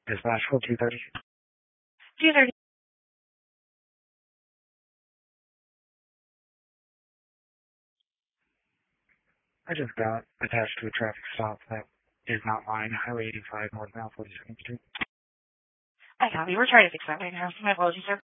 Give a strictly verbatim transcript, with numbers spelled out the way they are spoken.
Is Nashville two thirty? two thirty. I just got attached to a traffic stop that is not mine. Highway eighty-five, northbound forty-second Street. I copy. We're trying to fix that right now. My apologies, sir.